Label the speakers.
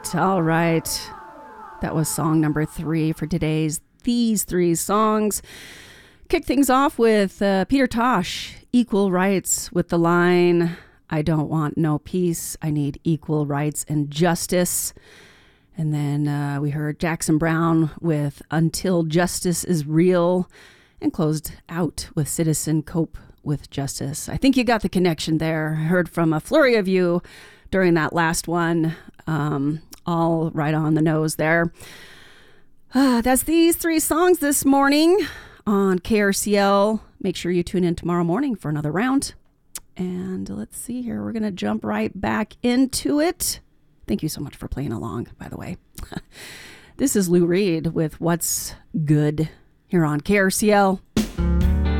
Speaker 1: All right. That was song number 3 for today's These 3 Songs. Kick things off with Peter Tosh, Equal Rights, with the line, I don't want no peace, I need equal rights and justice. And then we heard Jackson Browne with Until Justice is Real, and closed out with Citizen Cope with Justice. I think you got the connection there. I heard from a flurry of you during that last one. All right on the nose there. That's These 3 Songs this morning on KRCL. Make sure you tune in tomorrow morning for another round. And let's see here. We're going to jump right back into it. Thank you so much for playing along, by the way. This is Lou Reed with What's Good here on KRCL.